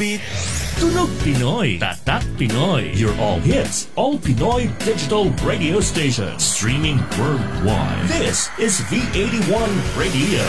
beat. Tunog Pinoy, Tatak Pinoy. Your all hits, all Pinoy digital radio station. Streaming worldwide. This is V81 Radio.